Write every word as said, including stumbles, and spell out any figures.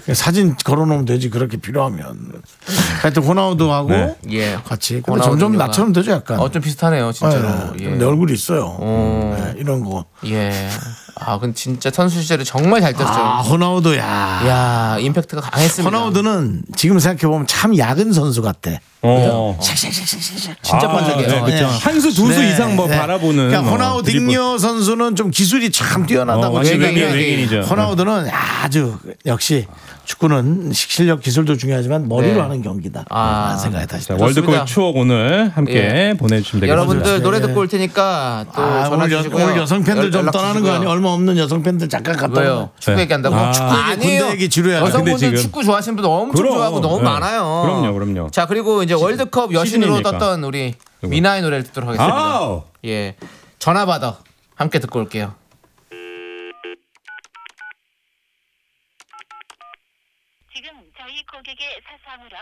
사진 걸어놓으면 되지 그렇게 필요하면. 하여튼 호나우드하고 네. 예. 같이. 근데 점점 나처럼 되죠 약간. 어, 좀 비슷하네요 진짜로. 네, 예. 내 얼굴이 있어요. 어. 네, 이런 거. 예. 아, 근데 진짜 선수 시절에 정말 잘 뛰었죠. 아 호나우드 야. 야, 임팩트가 강했습니다. 호나우드는 지금 생각해 보면 참 야근 선수 같아. 어. 진짜 반짝이에요. 네, 그렇죠. 한 수 두 수 네, 이상 뭐 네. 바라보는. 그러니까 어, 호나우딩요 선수는 좀 기술이 참 뛰어나다고 어, 생각해요. 외계인, 외계인이죠. 호나우드는 아주 역시 축구는 실력 기술도 중요하지만 머리로 네. 하는 경기다. 아. 라는 생각이 다시 자, 들어요. 월드컵의 좋습니다. 추억 오늘 함께 예. 보내주시면 되겠습니다. 여러분들 노래 네. 듣고 올 테니까 또 아, 전화 오늘, 여, 주시고요. 오늘 여성 팬들 연- 좀 연락 떠나는 주시고요. 거 아니에요? 얼마 없는 여성 팬들 잠깐 갔다 왜요? 오면. 축구 네. 얘기한다고? 아. 축구 얘기, 군대 얘기 지루해요. 여성분들 근데 지금- 축구 좋아하시는 분들 엄청 그럼, 좋아하고 너무 네. 많아요. 그럼요, 그럼요. 자, 그리고 이제 월드컵 여신으로 시즌이니까. 떴던 우리 미나의 노래를 듣도록 하겠습니다. 아우. 예, 전화 받아 함께 듣고 올게요. 지금 저희 고객의 사상으로